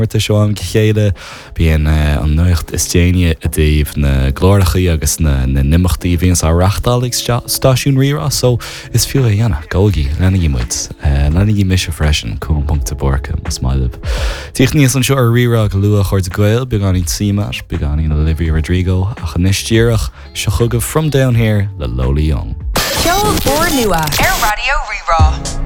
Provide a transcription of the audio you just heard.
Marta seo an chéile bíon an nuacht is déine a daobh na glórachaí agus na nimachtaí bhíon sa reachtálaigh stáisiún rírá, so is fiú a dhéanana ggógaí lenaí muid lenaí mis a freisin cúmpónta borcha mas mailib. Tíoch níos an seo ar rírá go luach chuir de gail, beganí Seamat, beganí na Olivia Rodrigo a chanistíireach se chugah From Down Here le Lola Young. Show 4 nua Air Radio Rerá.